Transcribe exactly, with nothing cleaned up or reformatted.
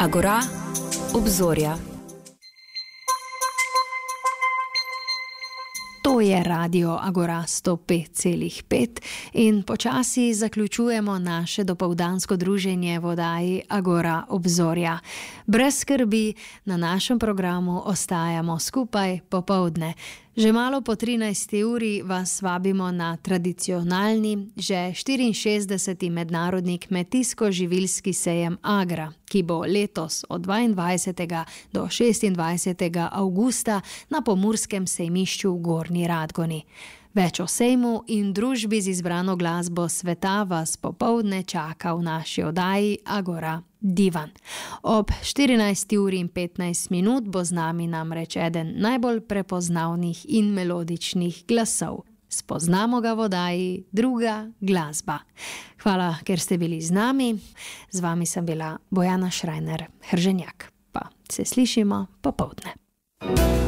Agora, obzorja. To je radio Agora sto pet celih pet in počasi zaključujemo naše dopoldansko druženje v oddaji Agora obzorja. Brez skrbi na našem programu ostajamo skupaj popoldne. Že malo po trinajsti uri vas vabimo na tradicionalni, že štiriinšestdeseti mednarodni kmetijsko-živilski sejem Agra, ki bo letos od dvaindvajsetega do šestindvajsetega avgusta na Pomurskem sejmišču v Gornji Radgoni. Več o sejmu in družbi z izbrano glasbo sveta vas popoldne čaka v naši oddaji Agora Divan. Ob štirinajsti uri in petnajst minut bo z nami namreč eden najbolj prepoznavnih in melodičnih glasov. Spoznamo ga v oddaji Druga glasba. Hvala, ker ste bili z nami. Z vami sem bila Bojana Šrajner Hrženjak. Pa se slišimo popoldne.